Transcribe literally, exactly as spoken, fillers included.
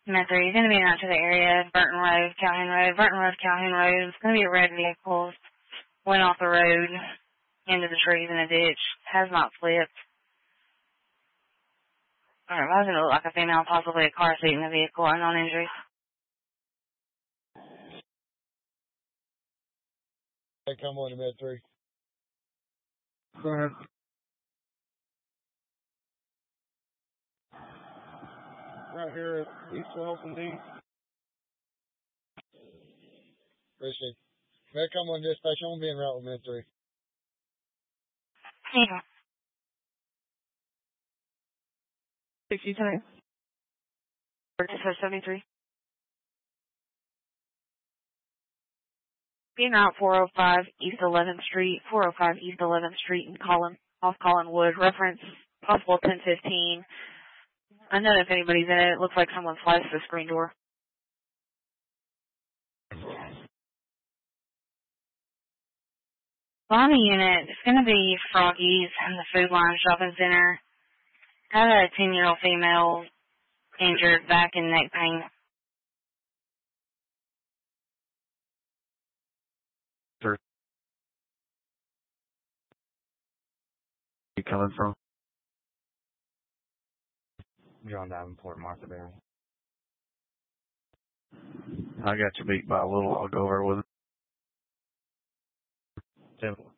Metro, you're going to be out to the area, Burton Road, Calhoun Road, Burton Road, Calhoun Road. It's going to be a red vehicle. Went off the road into the trees in a ditch. Has not flipped. Alright, why does it look like a female, possibly a car seat in the vehicle, unknown injuries? Hey, come on to Med three. Go ahead. Right here at East twelve and D. Appreciate it. Hey, come on dispatch. I'm going to be en route with Med three. Yeah. sixty-nine. seventy-three. Being out four oh five East eleventh Street, four oh five East eleventh Street in Collin, off Collinwood. Reference possible ten fifteen. I know if anybody's in it, it looks like someone sliced the screen door. Bonnie unit, it's going to be Froggy's in the Food Line Shopping Center. Had a ten-year-old female injured, back and neck pain. Where you coming from? John Davenport, Martha Berry. I got you beat by a little. I'll go over with it. Ten